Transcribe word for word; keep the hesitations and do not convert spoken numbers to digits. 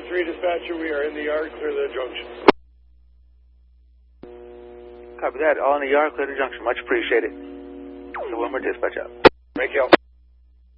three dispatcher, we are in the yard, clear the junction. Copy that. All in the yard, clear the junction. Much appreciated. So one more dispatch out. Thank you.